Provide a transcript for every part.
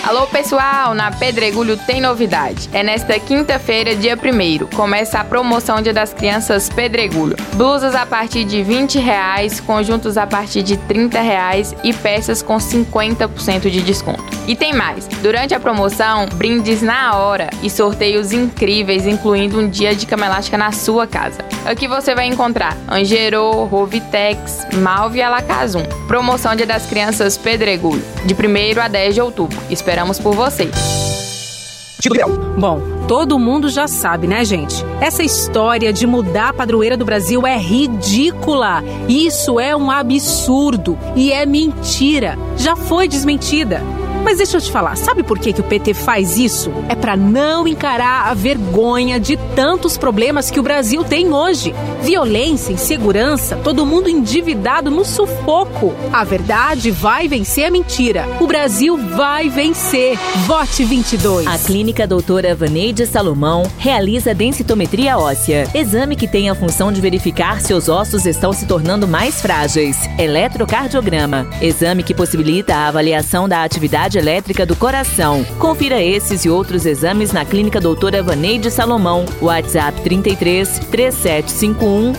Alô pessoal, na Pedregulho tem novidade. É nesta quinta-feira, dia 1º, começa a promoção Dia das Crianças Pedregulho. Blusas a partir de R$20, conjuntos a partir de R$30 e peças com 50% de desconto. E tem mais, durante a promoção, brindes na hora e sorteios incríveis, incluindo um dia de cama elástica na sua casa. Aqui você vai encontrar Angerô, Rovitex, Malve e Alacazum. Promoção Dia das Crianças Pedregulho, de 1º a 10 de outubro. Esperamos por vocês. Bom, todo mundo já sabe, né, gente? Essa história de mudar a padroeira do Brasil é ridícula. Isso é um absurdo e é mentira. Já foi desmentida. Mas deixa eu te falar, sabe por que o PT faz isso? É para não encarar a vergonha de tantos problemas que o Brasil tem hoje. Violência, insegurança, todo mundo endividado no sufoco. A verdade vai vencer a mentira. O Brasil vai vencer. Vote 22. A Clínica Doutora Vaneide Salomão realiza densitometria óssea, exame que tem a função de verificar se os ossos estão se tornando mais frágeis. Eletrocardiograma, exame que possibilita a avaliação da atividade elétrica do coração. Confira esses e outros exames na Clínica Doutora Vaneide Salomão. WhatsApp 33 3751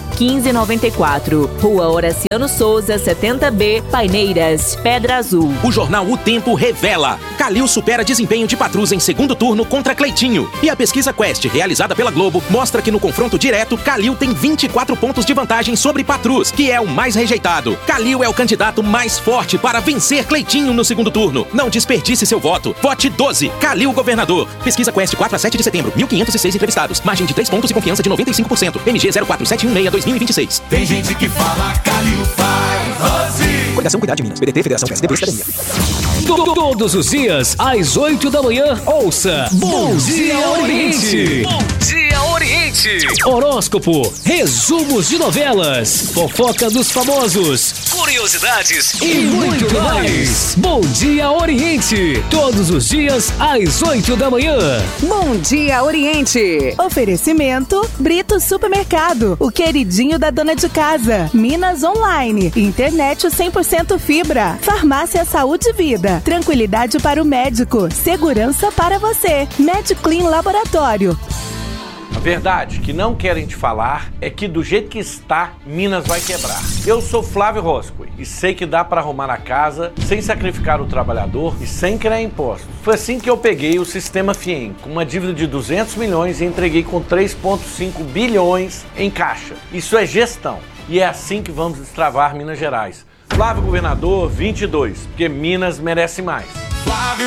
1594. Rua Horaciano Souza, 70B, Paineiras, Pedra Azul. O jornal O Tempo revela: Calil supera desempenho de Patrus em segundo turno contra Cleitinho. E a pesquisa Quest, realizada pela Globo, mostra que no confronto direto, Calil tem 24 pontos de vantagem sobre Patrus, que é o mais rejeitado. Calil é o candidato mais forte para vencer Cleitinho no segundo turno. Não desperdice seu voto. Vote 12. Calil governador. Pesquisa Quest 4 a 7 de setembro. 1.506 entrevistados. Margem de 3 pontos e confiança de 95%. MG 04716-2026. Tem gente que fala Calil faz Rose. Coligação Cuidar de Minas. PDT, Federação PSDB, Cidadania. Todos os dias, às 8 da manhã, ouça Bom Dia Oriente. Bom Dia Oriente. Horóscopo, resumos de novelas, fofoca dos famosos, curiosidades e muito mais. Bom Dia Oriente. Todos os dias, às 8 da manhã. Bom Dia Oriente. Oferecimento Brito Supermercado, o queridinho da dona de casa. Minas Online, internet 100% fibra. Farmácia Saúde e Vida. Tranquilidade para o médico, segurança para você. MedClean Laboratório. A verdade que não querem te falar é que do jeito que está, Minas vai quebrar. Eu sou Flávio Roscoe e sei que dá para arrumar a casa sem sacrificar o trabalhador e sem criar impostos. Foi assim que eu peguei o Sistema FIEM, com uma dívida de 200 milhões e entreguei com 3,5 bilhões em caixa. Isso é gestão e é assim que vamos destravar Minas Gerais. Flávio Governador 22, porque Minas merece mais. Flávio